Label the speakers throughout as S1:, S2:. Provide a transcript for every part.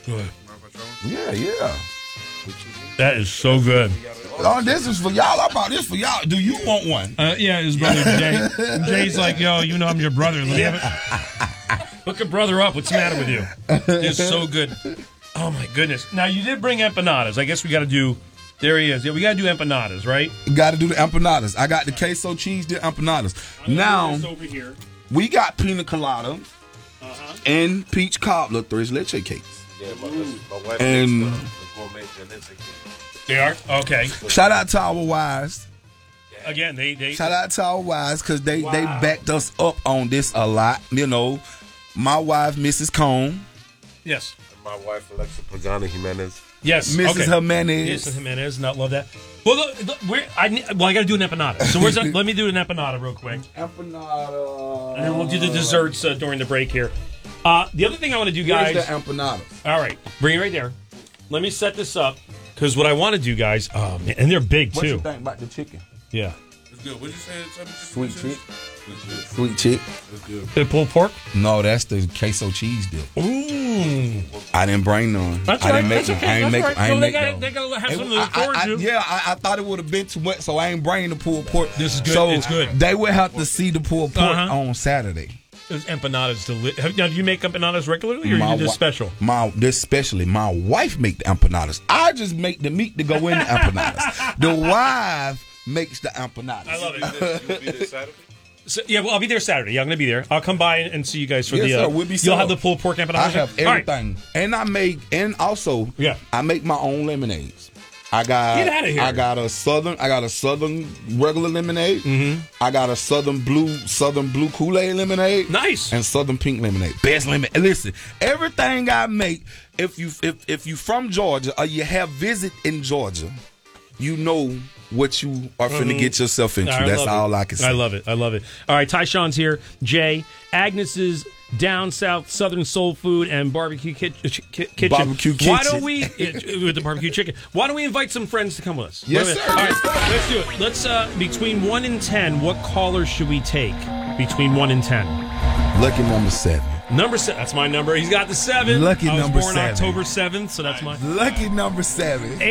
S1: Good.
S2: Yeah.
S1: That is so good.
S2: Oh, this is for y'all. I bought this for y'all. Do you want one?
S1: Yeah, his brother Jay. Jay's like, yo, you know I'm your brother. Hook a brother up. What's the matter with you? It's so good. Oh, my goodness. Now, you did bring empanadas. I guess we got to do... There he is. Yeah, we got to do empanadas, right?
S2: Got to do the empanadas. I got the queso cheese dip empanadas. Now,
S1: over here.
S2: we got pina colada and peach cobbler tres leche cakes.
S3: Yeah, my wife
S2: And
S3: makes gourmet genetic cake.
S1: They are? Okay.
S2: shout out to our wives.
S1: Again, they
S2: Shout out to our wives because they backed us up on this a lot. You know, my wife, Mrs. Cone.
S1: Yes.
S3: And my wife, Alexa Pagani Jimenez.
S1: Yes.
S2: Mrs.
S1: Okay.
S2: Jimenez.
S1: Mrs. Jimenez. Not love that. Well, I got to do an empanada. So let me do an empanada real quick.
S2: Empanada.
S1: And then we'll do the desserts during the break here. The other thing I want to do, guys.
S2: Here's the empanadas.
S1: All right. Bring it right there. Let me set this up. Because what I want to do, guys, and they're big,
S2: What
S1: too.
S2: you think about the chicken?
S1: Yeah.
S3: It's good. What'd you say?
S2: Sweet chick. Sweet chick.
S3: It's good.
S1: The pulled pork?
S2: No, that's the queso cheese dip.
S1: Ooh.
S2: I didn't bring none.
S1: That's
S2: I
S1: right.
S2: didn't make
S1: That's
S2: them.
S1: okay.
S2: I ain't
S1: That's
S2: make
S1: right.
S2: them. I
S1: So
S2: ain't
S1: they
S2: make them.
S1: got to have something to look forward to.
S2: Yeah, I thought it would have been too much, so I ain't bringing the pulled pork.
S1: This is good.
S2: So
S1: It's good.
S2: they would have to see the pulled pork
S1: Uh-huh.
S2: on Saturday.
S1: Those empanadas delicious. Now, do you make empanadas regularly, or you do this special?
S2: Especially my wife make the empanadas. I just make the meat to go in the empanadas. The wife makes the empanadas.
S1: I love it.
S3: You'll be there Saturday?
S1: So, yeah, well, I'll be there Saturday. Yeah, I'm going to be there. I'll come by and see you guys for
S2: Yes,
S1: the.
S2: sir. We'll be
S1: you'll
S2: so.
S1: have the pulled pork empanadas.
S2: I have
S1: All right.
S2: everything, and I make my own lemonades. I got
S1: Get outta here.
S2: I got a southern regular lemonade.
S1: Mm-hmm.
S2: I got a southern blue Kool-Aid lemonade.
S1: Nice.
S2: And southern pink lemonade. Best lemonade. Listen, everything I make, if you from Georgia or you have visit in Georgia, you know what you are finna get yourself into. That's all I can say.
S1: I love it. All right, Tyshawn's here. Jay, Agnes's Down South Southern Soul Food and Barbecue Kitchen.
S2: Barbecue Kitchen.
S1: Why don't we, with the barbecue chicken, why don't we invite some friends to come with us?
S2: Yes, sir.
S1: All right, let's do it. Let's, between 1 and 10, what callers should we take between 1 and 10?
S2: Lucky number 7.
S1: Number 7. That's my number. He's got the 7.
S2: Lucky
S1: I was
S2: number
S1: born
S2: 7.
S1: October 7th, so that's mine.
S2: Lucky number 7.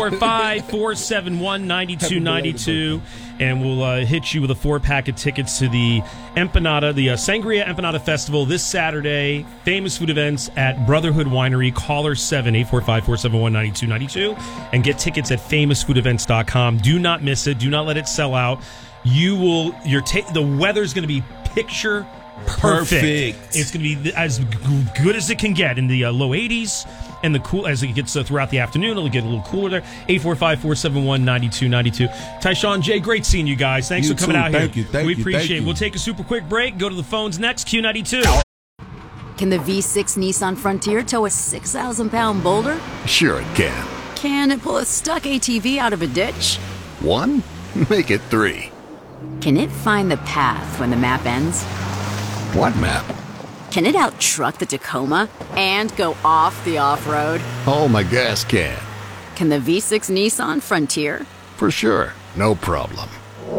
S1: 845-471-9292, and we'll hit you with a 4-pack of tickets to the Empanada, the Sangria Empanada Festival this Saturday. Famous food events at Brotherhood Winery. Caller 7 845-471-9292, and get tickets at famousfoodevents.com. Do not miss it. Do not let it sell out. You will. The weather's going to be picture perfect. It's going to be as good as it can get in the low 80s, and the cool as it gets throughout the afternoon. It'll get a little cooler there. 845-471-9292. Tyshawn, Jay, great seeing you guys. Thanks
S2: You
S1: for coming
S2: too.
S1: out here.
S2: Thank you.
S1: We appreciate it. We'll take a super quick break. Go to the phones next. Q92.
S4: Can the V6 Nissan Frontier tow a 6,000-pound boulder?
S5: Sure it can.
S4: Can it pull a stuck ATV out of a ditch?
S5: 1? Make it 3.
S4: Can it find the path when the map ends?
S5: What map?
S4: Can it outtruck the Tacoma and go off the off-road?
S5: Oh, my gas can.
S4: Can the V6 Nissan Frontier?
S5: For sure. No problem.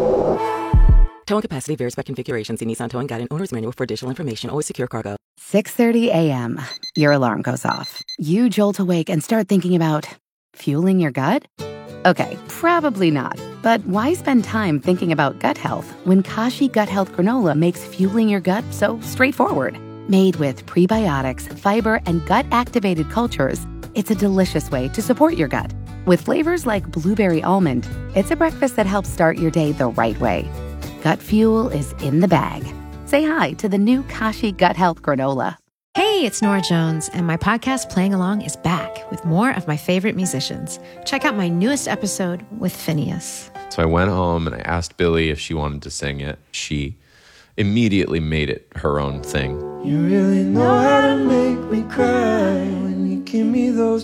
S6: Towing capacity varies by configuration. See Nissan Towing Guide and Owner's Manual for additional information. Always secure cargo.
S7: 6:30 a.m. Your alarm goes off. You jolt awake and start thinking about fueling your gut? Okay, probably not. But why spend time thinking about gut health when Kashi Gut Health Granola makes fueling your gut so straightforward? Made with prebiotics, fiber, and gut-activated cultures, it's a delicious way to support your gut. With flavors like blueberry almond, it's a breakfast that helps start your day the right way. Gut fuel is in the bag. Say hi to the new Kashi Gut Health Granola.
S8: Hey, it's Nora Jones, and my podcast Playing Along is back with more of my favorite musicians. Check out my newest episode with Phineas.
S9: So I went home and I asked Billy if she wanted to sing it. She immediately made it her own thing.
S10: You really know how to make me cry when you give me those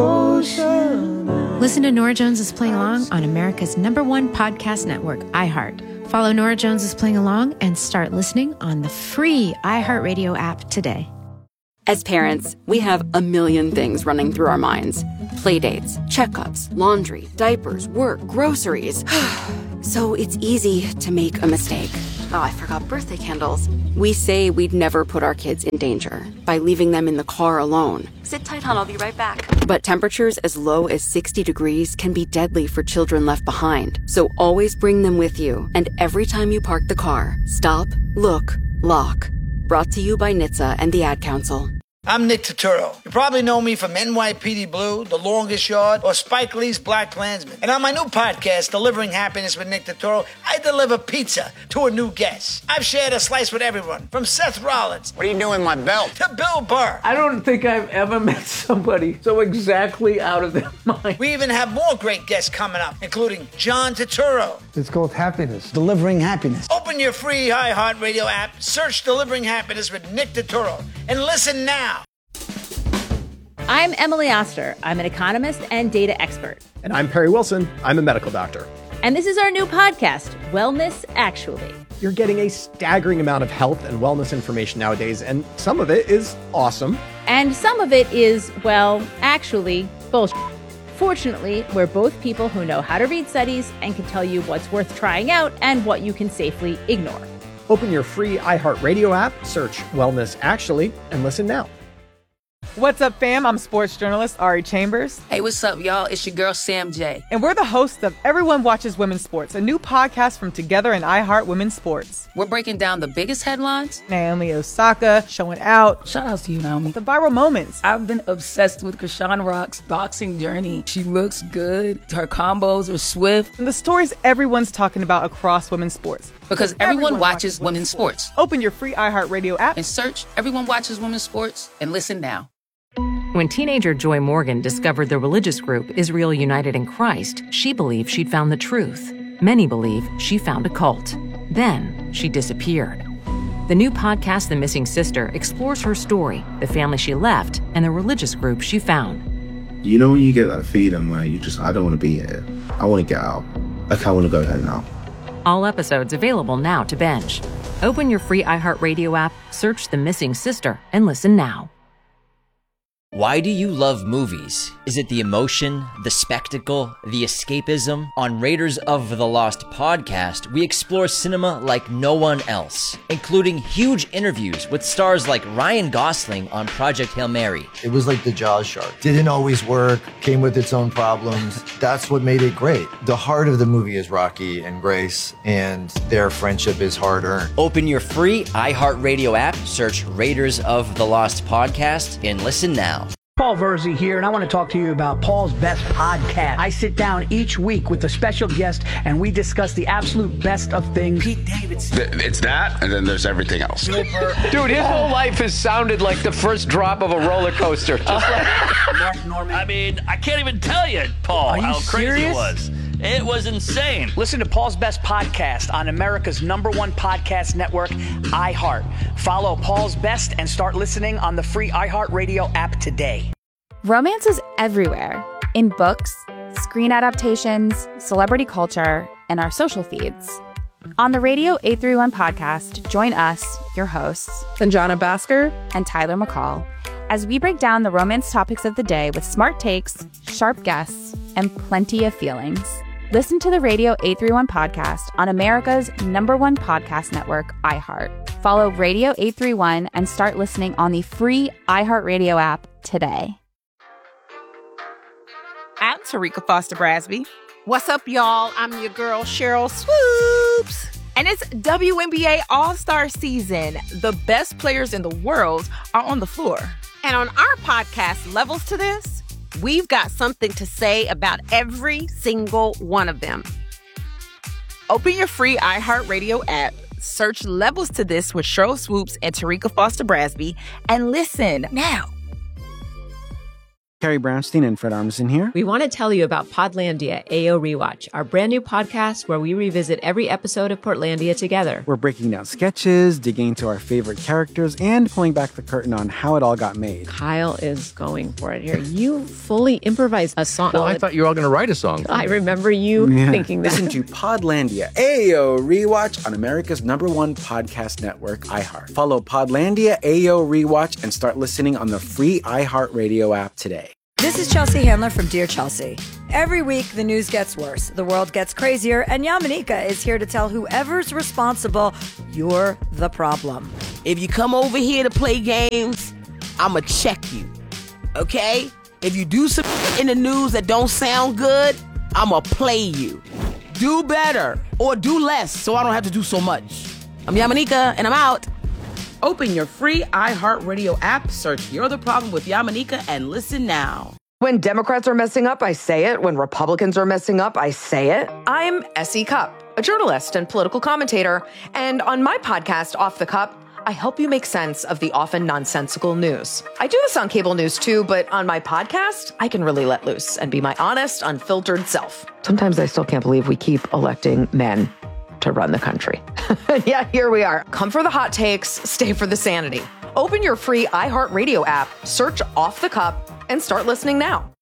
S10: ocean eyes.
S8: Listen to Nora Jones is Playing Along on America's #1 podcast network, iHeart. Follow Nora Jones is Playing Along and start listening on the free iHeartRadio app today.
S4: As parents, we have a million things running through our minds. Playdates, checkups, laundry, diapers, work, groceries. So it's easy to make a mistake. I forgot birthday candles. We say we'd never put our kids in danger by leaving them in the car alone. Sit tight, hon, I'll be right back. But temperatures as low as 60 degrees can be deadly for children left behind. So always bring them with you. And every time you park the car, stop, look, lock. Brought to you by NHTSA and the Ad Council.
S11: I'm Nick Turturro. You probably know me from NYPD Blue, The Longest Yard, or Spike Lee's Black Klansman. And on my new podcast, Delivering Happiness with Nick Turturro, I deliver pizza to a new guest. I've shared a slice with everyone, from Seth Rollins.
S12: What are you doing with my belt?
S11: To Bill Burr.
S13: I don't think I've ever met somebody so exactly out of their mind.
S11: We even have more great guests coming up, including John Turturro.
S14: It's called Happiness. Delivering Happiness.
S11: Open your free iHeartRadio app, search Delivering Happiness with Nick Turturro, and listen now.
S15: I'm Emily Oster. I'm an economist and data expert.
S16: And I'm Perry Wilson. I'm a medical doctor.
S15: And this is our new podcast, Wellness Actually.
S16: You're getting a staggering amount of health and wellness information nowadays, and some of it is awesome.
S15: And some of it is, well, actually, bullshit. Fortunately, we're both people who know how to read studies and can tell you what's worth trying out and what you can safely ignore.
S16: Open your free iHeartRadio app, search Wellness Actually, and listen now.
S17: What's up, fam? I'm sports journalist Ari Chambers.
S18: Hey, what's up, y'all? It's your girl, Sam J.
S17: And we're the hosts of Everyone Watches Women's Sports, a new podcast from Together and iHeart Women's Sports.
S18: We're breaking down the biggest headlines.
S17: Naomi Osaka showing out.
S18: Shout out to you, Naomi.
S17: The viral moments.
S18: I've been obsessed with Krishan Rock's boxing journey. She looks good. Her combos are swift.
S17: And the stories everyone's talking about across women's sports.
S18: Because everyone watches women's sports.
S17: Open your free iHeartRadio app
S18: and search Everyone Watches Women's Sports and listen now.
S19: When teenager Joy Morgan discovered the religious group Israel United in Christ, she believed she'd found the truth. Many believe she found a cult. Then she disappeared. The new podcast, The Missing Sister, explores her story, the family she left, and the religious group she found.
S20: You know when you get that feeling where I don't want to be here. I want to get out. Like, I want to go home now.
S19: All episodes available now to binge. Open your free iHeartRadio app, search The Missing Sister, and listen now.
S21: Why do you love movies? Is it the emotion, the spectacle, the escapism? On Raiders of the Lost podcast, we explore cinema like no one else, including huge interviews with stars like Ryan Gosling on Project Hail Mary.
S22: It was like the Jaws shark. Didn't always work, came with its own problems. That's what made it great. The heart of the movie is Rocky and Grace, and their friendship is hard-earned.
S21: Open your free iHeartRadio app, search Raiders of the Lost podcast, and listen now.
S23: Paul Verzi here, and I want to talk to you about Paul's Best Podcast. I sit down each week with a special guest, and we discuss the absolute best of things. Pete Davidson.
S24: It's that, and then there's everything else.
S25: Dude, his whole life has sounded like the first drop of a roller coaster. Just like
S23: Mark Norman.
S26: I mean, I can't even tell you, Paul, how crazy it was. It was insane.
S23: Listen to Paul's Best Podcast on America's #1 podcast network, iHeart. Follow Paul's Best and start listening on the free iHeartRadio app today.
S27: Romance is everywhere. In books, screen adaptations, celebrity culture, and our social feeds. On the Radio 831 podcast, join us, your hosts, Sanjana Bhaskar and Tyler McCall, as we break down the romance topics of the day with smart takes, sharp guests, and plenty of feelings. Listen to the Radio 831 podcast on America's #1 podcast network, iHeart. Follow Radio 831 and start listening on the free iHeartRadio app today.
S28: I'm Tarika Foster Brasby. What's up, y'all? I'm your girl, Cheryl Swoops. And it's WNBA All-Star season. The best players in the world are on the floor. And on our podcast, Levels to This, we've got something to say about every single one of them. Open your free iHeartRadio app, search Levels to This with Cheryl Swoops and Tarika Foster Brasby, and listen now.
S29: Carrie Brownstein and Fred Armisen here.
S30: We want to tell you about Podlandia AO Rewatch, our brand new podcast where we revisit every episode of Portlandia together.
S29: We're breaking down sketches, digging into our favorite characters, and pulling back the curtain on how it all got made.
S30: Kyle is going for it here. You fully improvised a song.
S31: Well, I thought you were all going to write a song.
S30: I remember you thinking that.
S29: Listen to Podlandia AO Rewatch on America's #1 podcast network, iHeart. Follow Podlandia AO Rewatch and start listening on the free iHeartRadio app today.
S1: This is Chelsea Handler from Dear Chelsea. Every week, the news gets worse, the world gets crazier, and Yamanika is here to tell whoever's responsible, you're the problem.
S2: If you come over here to play games, I'ma check you, okay? If you do some in the news that don't sound good, I'ma play you. Do better or do less so I don't have to do so much. I'm Yamanika, and I'm out. Open your free iHeartRadio app, search You're the Problem with Yamanika, and listen now.
S3: When Democrats are messing up, I say it. When Republicans are messing up, I say it. I'm S.E. Cupp, a journalist and political commentator. And on my podcast, Off the Cup, I help you make sense of the often nonsensical news. I do this on cable news too, but on my podcast, I can really let loose and be my honest, unfiltered self. Sometimes I still can't believe we keep electing men to run the country. Yeah, here we are. Come for the hot takes, stay for the sanity. Open your free iHeartRadio app, search Off the Cup, and start listening now.